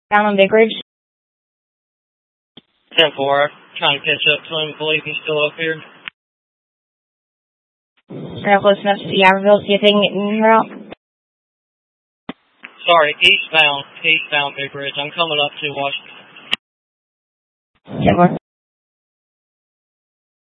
Down on Vicarage. 10-4, trying to catch up to him. Believe he's still up here. Not close enough to see Aberville. See if they can get in your route. Sorry, eastbound Vicarage. I'm coming up to Washington. 10-4.